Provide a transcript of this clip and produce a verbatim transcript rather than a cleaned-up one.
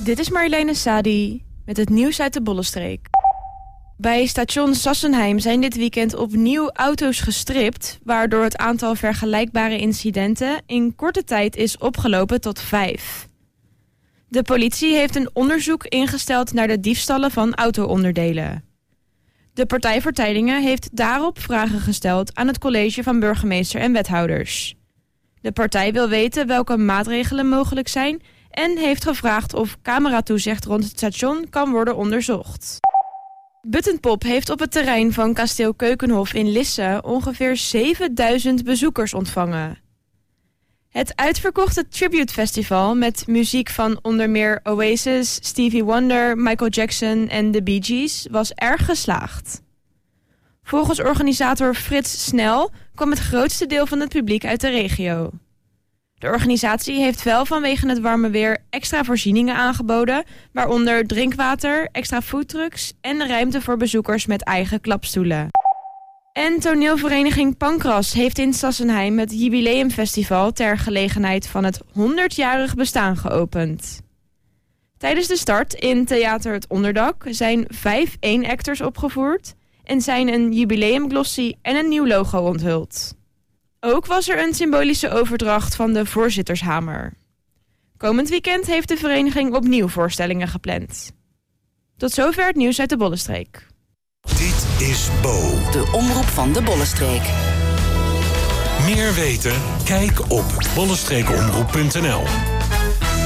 Dit is Marjoleine Sadi met het nieuws uit de Bollenstreek. Bij station Sassenheim zijn dit weekend opnieuw auto's gestript, waardoor het aantal vergelijkbare incidenten in korte tijd is opgelopen tot vijf. De politie heeft een onderzoek ingesteld naar de diefstallen van auto-onderdelen. De Partij voor Teylingen heeft daarop vragen gesteld aan het college van burgemeester en wethouders. De partij wil weten welke maatregelen mogelijk zijn en heeft gevraagd of cameratoezicht rond het station kan worden onderzocht. Buttonpop heeft op het terrein van kasteel Keukenhof in Lisse ongeveer zevenduizend bezoekers ontvangen. Het uitverkochte Tribute Festival met muziek van onder meer Oasis, Stevie Wonder, Michael Jackson en de Bee Gees was erg geslaagd. Volgens organisator Frits Snel kwam het grootste deel van het publiek uit de regio. De organisatie heeft wel vanwege het warme weer extra voorzieningen aangeboden, waaronder drinkwater, extra foodtrucks en ruimte voor bezoekers met eigen klapstoelen. En toneelvereniging Pankras heeft in Sassenheim het Jubileumfestival ter gelegenheid van het honderdjarig bestaan geopend. Tijdens de start in Theater Het Onderdak zijn vijf één-acters opgevoerd en zijn een jubileumglossy en een nieuw logo onthuld. Ook was er een symbolische overdracht van de voorzittershamer. Komend weekend heeft de vereniging opnieuw voorstellingen gepland. Tot zover het nieuws uit de Bollenstreek. Dit is Bo, de omroep van de Bollenstreek. Meer weten? Kijk op bollenstreekomroep punt n l.